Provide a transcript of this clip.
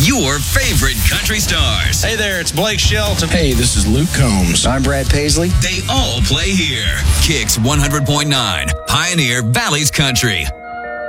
your favorite country stars. Hey there, it's Blake Shelton. Hey, this is Luke Combs. I'm Brad Paisley. They all play here. Kicks 100.9, Pioneer Valley's Country.